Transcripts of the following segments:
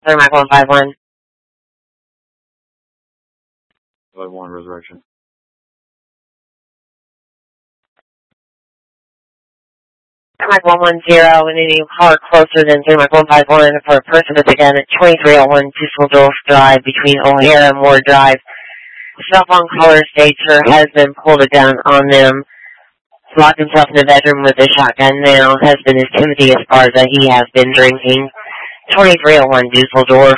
Thermite 151. 51 Resurrection. Thermite 110, we need a car closer than Thermite 151 for a person with a gun at 2301 Dusseldorf Drive between O'Hare and Moore Drive. Cell phone caller states her husband pulled a gun on them, locked himself in the bedroom with a shotgun now. Husband is Timothy Esparza. He has been drinking. 2301 Dusseldorf.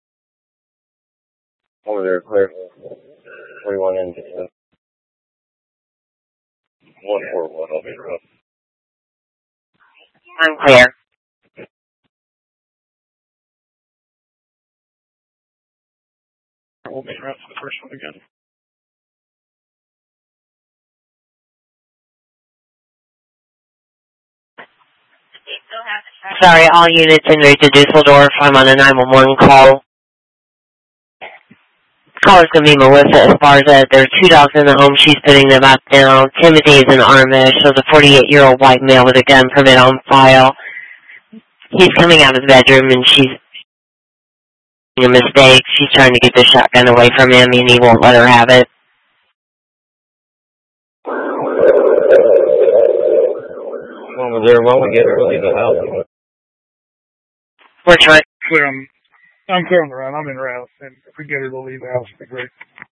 Over there, clear. 41 in 141, I'll be around. I'm clear. We'll be around for the first one again. Sorry, all units en route to Dusseldorf. I'm on a 911 call. Caller's going to be Melissa Esparza. There are 2 dogs in the home. She's putting them up now. Timothy is in Armish. Shows a 48-year-old white male with a gun permit on file. He's coming out of the bedroom, and she's making a mistake. She's trying to get the shotgun away from him, and he won't let her have it. Well, there, while we get her to leave the house. We're trying. I'm clear on the run. I'm in route, and if we get her to leave the house, it'd be great.